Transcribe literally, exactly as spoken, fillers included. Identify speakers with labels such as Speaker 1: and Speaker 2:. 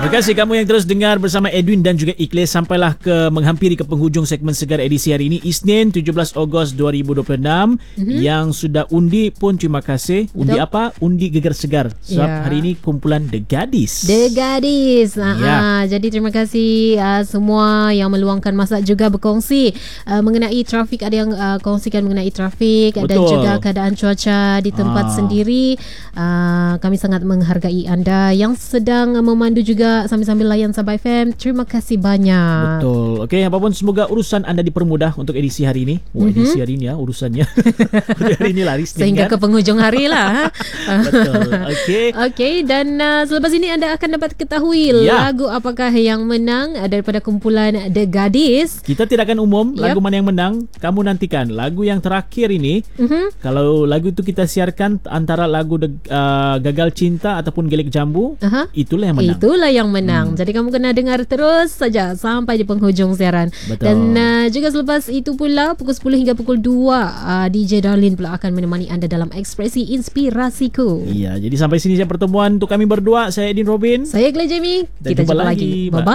Speaker 1: Terima kasih kamu yang terus dengar bersama Edwin dan juga Ikhlas. Sampailah ke menghampiri ke penghujung segmen Segar edisi hari ini, Isnin tujuh belas Ogos dua ribu dua puluh enam. Mm-hmm. Yang sudah undi pun terima kasih. Undi Betul. apa? Undi Gegar Segar. Sebab yeah. hari ini kumpulan The Gadis.
Speaker 2: The Gadis.
Speaker 1: Ya.
Speaker 2: Uh-huh. Jadi terima kasih uh, semua yang meluangkan masa juga berkongsi uh, mengenai trafik. Ada yang uh, kongsikan mengenai trafik. Betul. Dan juga keadaan cuaca di tempat ah. sendiri. Uh, kami sangat menghargai anda yang sedang memandu juga sambil-sambil layan Sabah F M. Terima kasih banyak.
Speaker 1: Betul. Okey, apapun semoga urusan anda dipermudah untuk edisi hari ini. Oh, mm-hmm. edisi hari ini ya urusannya. hari ini laris
Speaker 2: sehingga kan? Ke penghujung hari lah.
Speaker 1: Betul. Okey.
Speaker 2: Okey, dan uh, selepas ini anda akan dapat ketahui ya. lagu apakah yang menang daripada kumpulan The Gadis.
Speaker 1: Kita tidak akan umum yep. lagu mana yang menang. Kamu nantikan lagu yang terakhir ini. Mm-hmm. Kalau lagu itu kita siarkan antara lagu de, uh, Gagal Cinta ataupun Gelik Jambu, uh-huh. itulah yang menang.
Speaker 2: Itulah yang menang. Hmm. Jadi kamu kena dengar terus saja sampai di penghujung siaran.
Speaker 1: Betul.
Speaker 2: Dan uh, juga selepas itu pula pukul sepuluh hingga pukul dua uh, D J Darlin pula akan menemani anda dalam Ekspresi Inspirasiku.
Speaker 1: Iya, jadi sampai sini saja pertemuan untuk kami berdua. Saya Edin Robin.
Speaker 2: Saya Ikhlas Jamie.
Speaker 1: Dan
Speaker 2: kita jumpa lagi.
Speaker 1: lagi.
Speaker 2: Bye-bye.